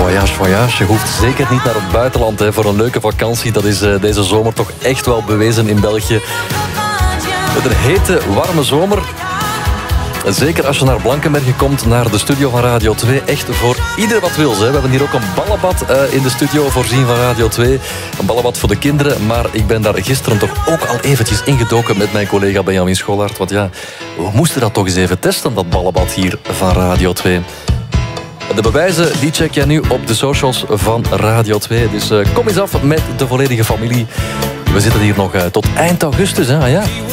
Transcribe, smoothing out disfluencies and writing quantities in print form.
Voyage. Je hoeft zeker niet naar het buitenland voor een leuke vakantie. Dat is deze zomer toch echt wel bewezen in België. Met een hete, warme zomer. Zeker als je naar Blankenberge komt, naar de studio van Radio 2. Echt voor ieder wat wil. We hebben hier ook een ballenbad in de studio voorzien van Radio 2. Een ballenbad voor de kinderen. Maar ik ben daar gisteren toch ook al eventjes ingedoken met mijn collega Benjamin Scholaert. Want ja, we moesten dat toch eens even testen, dat ballenbad hier van Radio 2. De bewijzen die check jij nu op de socials van Radio 2. Dus kom eens af met de volledige familie. We zitten hier nog tot eind augustus. Hè? Ja.